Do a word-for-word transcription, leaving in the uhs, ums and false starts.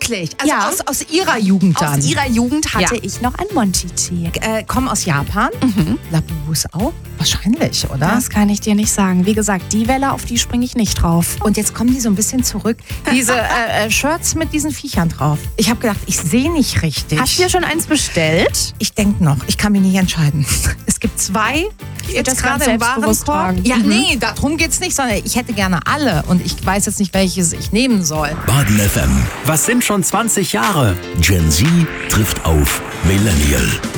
Wirklich? Also Ja. aus, aus ihrer Jugend dann? Aus ihrer Jugend hatte Ja. ich noch ein Monchhichi. Äh, kommen aus Japan? Mhm. Labubus auch? Wahrscheinlich, oder? Das kann ich dir nicht sagen. Wie gesagt, die Welle, auf die springe ich nicht drauf. Und jetzt kommen die so ein bisschen zurück. Diese äh, äh, Shirts mit diesen Viechern drauf. Ich habe gedacht, ich sehe nicht richtig. Hast du dir schon eins bestellt? Ich denke noch, ich kann mich nicht entscheiden. Es gibt zwei, jetzt das gerade ganz im selbstbewusst Warenkorb. tragen. Ja, Mhm. nee, darum geht's nicht, sondern ich hätte gerne alle. Und ich weiß jetzt nicht, welches ich nehmen soll. Baden F M. Was sind schon zwanzig Jahre? Gen Z trifft auf Millennial.